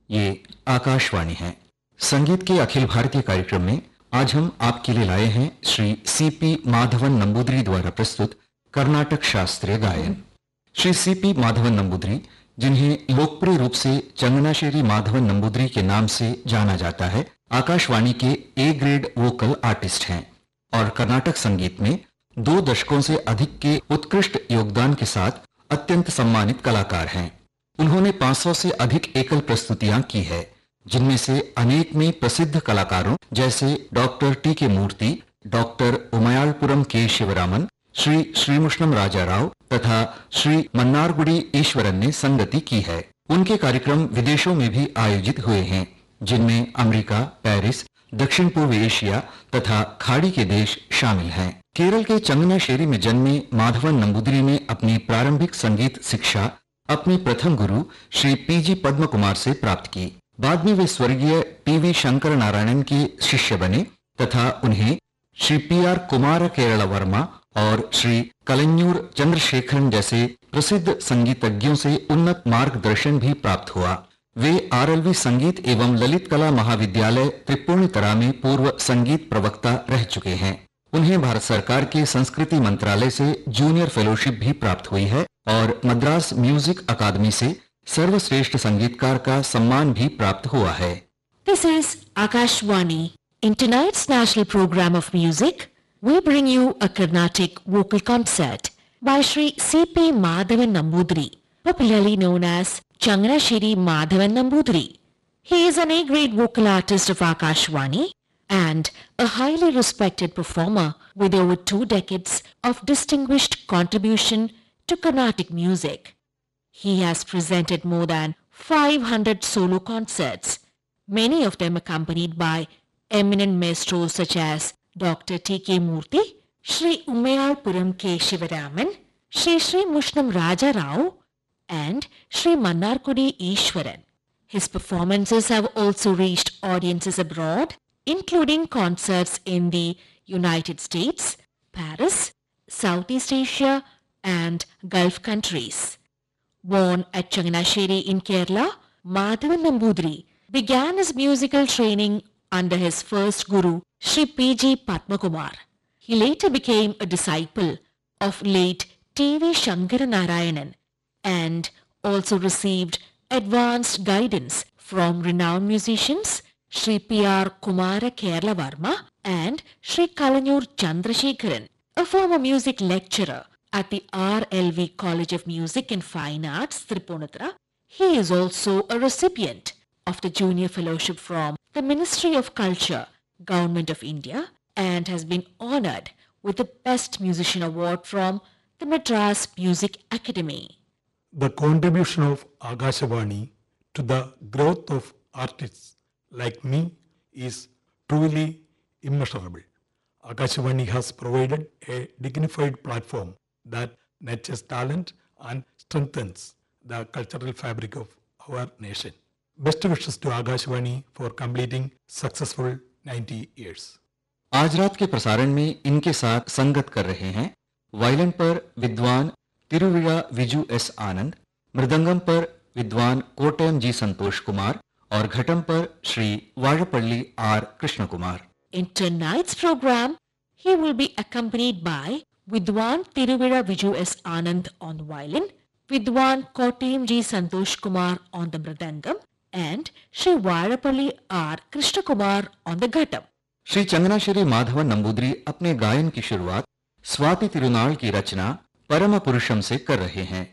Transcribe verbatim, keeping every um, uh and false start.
ये आकाशवाणी है। संगीत के अखिल भारतीय कार्यक्रम में आज हम आपके लिए लाए हैं श्री सी पी माधवन नंबूदरी द्वारा प्रस्तुत कर्नाटक शास्त्रीय गायन। श्री सी पी माधवन नंबूदरी, जिन्हें लोकप्रिय रूप से चंगनाशेरी माधवन नंबूदरी के नाम से जाना जाता है, आकाशवाणी के ए ग्रेड वोकल आर्टिस्ट हैं और कर्नाटक संगीत में दो दशकों से अधिक के उत्कृष्ट योगदान के साथ अत्यंत सम्मानित कलाकार हैं। उन्होंने पाँच सौ से अधिक एकल प्रस्तुतियां की है, जिनमें से अनेक में प्रसिद्ध कलाकारों जैसे डॉक्टर टी के मूर्ति, डॉक्टर उमयालपुरम के शिवरामन, श्री श्रीमुष्णम राजा राव तथा श्री मन्नारगुडी ईश्वरन ने संगति की है। उनके कार्यक्रम विदेशों में भी आयोजित हुए हैं, जिनमें अमेरिका, पेरिस, दक्षिण पूर्व एशिया तथा खाड़ी के देश शामिल हैं। केरल के चंगनाशेरी में जन्मे माधवन नंबूदरी ने अपनी प्रारंभिक संगीत शिक्षा अपने प्रथम गुरु श्री पी जी पद्म कुमार से प्राप्त की। बाद में वे स्वर्गीय टी वी शंकर नारायणन के शिष्य बने तथा उन्हें श्री पी आर कुमार केरल वर्मा और श्री कलन्यूर चंद्रशेखरन जैसे प्रसिद्ध संगीतज्ञों से उन्नत मार्गदर्शन भी प्राप्त हुआ। वे आर एल वी संगीत एवं ललित कला महाविद्यालय त्रिपुनितरा में पूर्व संगीत प्रवक्ता रह चुके हैं। उन्हें भारत सरकार के संस्कृति मंत्रालय से जूनियर फेलोशिप भी प्राप्त हुई है और मद्रास म्यूजिक अकादमी से सर्वश्रेष्ठ संगीतकार का सम्मान भी प्राप्त हुआ है। This is Akashwani. In tonight's national program of music, we bring you a Carnatic vocal concert by Shri C P Madhavan Nambudri, popularly known as Changanasheri Madhavan Nambudri. He is an A-grade vocal artist of Akashwani and a highly respected performer with over two decades of distinguished contribution to Carnatic music. He has presented more than five hundred solo concerts, many of them accompanied by eminent maestros such as Doctor T K Murthy, Shri Umayalpuram K. Shivaraman, Shri Shri Mushnam Raja Rao, and Shri Mannargudi Ishwaran. His performances have also reached audiences abroad, including concerts in the United States, Paris, Southeast Asia, and Gulf countries. Born at Changanasheri in Kerala, Madhavan Nambudri began his musical training under his first guru, Shri P G Padmakumar. He later became a disciple of late T V Shankara Narayanan and also received advanced guidance from renowned musicians Shri P R Kumara Kerala Varma and Shri Kalanyur Chandrasekharan, a former music lecturer at the R L V College of Music and Fine Arts, Tripunithura. He is also a recipient of the Junior Fellowship from the Ministry of Culture, Government of India, and has been honored with the Best Musician Award from the Madras Music Academy. The contribution of Akashvani to the growth of artists like me is truly immeasurable. Akashvani has provided a dignified platform that nurtures talent and strengthens the cultural fabric of our nation. Best wishes to Akashvani for completing successful ninety years. आज रात के प्रसारण में इनके साथ संगत कर रहे हैं वायलिन पर विद्वान तिरुविरा विजू एस आनंद, मृदंगम पर विद्वान कोटयम जी संतोष कुमार और घटम पर Shri वाड़पल्ली are Krishna Kumar. In tonight's program, he will be accompanied by Vidwan Tiruvira Viju S. Anand on the violin, Vidwan Kottayam G. Santosh Kumar on the mridangam, and Shri Vairapalli R. Krishna Kumar on the ghatam. Shri Changanassery Madhavan Namboodiri अपने गायन की शुरुआत स्वाति तिरुनाल की रचना परम पुरुषम से कर रहे हैं।